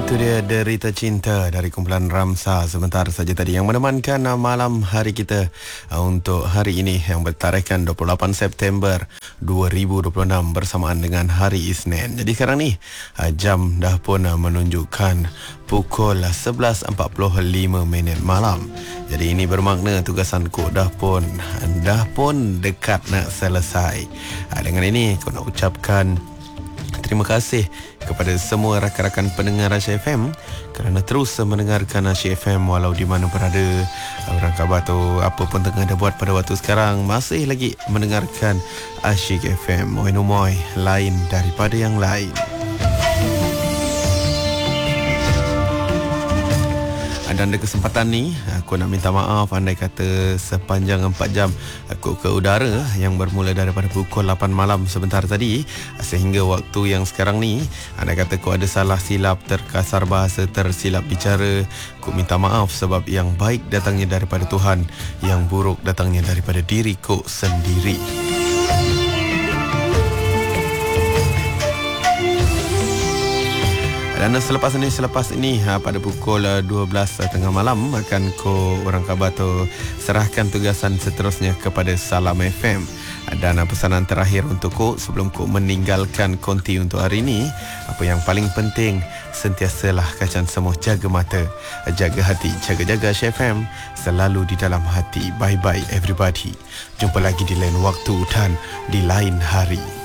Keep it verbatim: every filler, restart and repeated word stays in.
Itu dia Derita Cinta dari kumpulan Ramsa sebentar saja tadi yang menemankan malam hari kita untuk hari ini yang bertarikhkan dua puluh lapan September dua ribu dua puluh enam bersamaan dengan hari Isnin. Jadi sekarang ni jam dah pun menunjukkan pukul sebelas empat puluh lima minit malam. Jadi ini bermakna tugasanku dah pun dah pun dekat nak selesai. Dengan ini aku nak ucapkan terima kasih kepada semua rakan-rakan pendengar Asyik F M kerana terus mendengarkan Asyik F M walau di mana berada. Orang khabar tu apa pun tengah dia buat pada waktu sekarang masih lagi mendengarkan Asyik F M. Moi no moi, lain daripada yang lain. Dan ada kesempatan ni aku nak minta maaf andai kata sepanjang empat jam aku ke udara yang bermula daripada pukul lapan malam sebentar tadi sehingga waktu yang sekarang ni andai kata aku ada salah silap, terkasar bahasa, tersilap bicara, aku minta maaf sebab yang baik datangnya daripada Tuhan, yang buruk datangnya daripada diriku sendiri. Dan selepas ini, selepas ini pada pukul dua belas tengah malam akan ko orang khabar tu serahkan tugasan seterusnya kepada Salam F M. Dan pesanan terakhir untuk ko sebelum ko meninggalkan konti untuk hari ini, apa yang paling penting, sentiasalah kacang semua jaga mata, jaga hati, jaga-jaga Asyik F M selalu di dalam hati. Bye-bye everybody. Jumpa lagi di lain waktu dan di lain hari.